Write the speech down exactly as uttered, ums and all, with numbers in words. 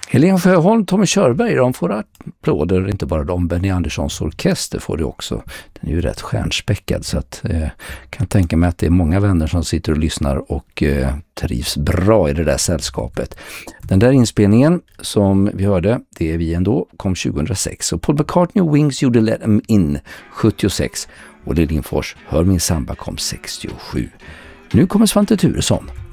Helene Sjöholm, Tommy Körberg, de får applåder, inte bara de. Benny Anderssons orkester får det också. Den är ju rätt stjärnspäckad, så att eh, kan tänka mig att det är många vänner som sitter och lyssnar och eh, trivs bra i det där sällskapet. Den där inspelningen som vi hörde, det är vi ändå, kom tjugohundrasex. Och Paul McCartney och Wings gjorde Let 'em In sjuttiosex och Lindfors Hör min samba kom sextiosju. Nu kommer Svante Thuresson.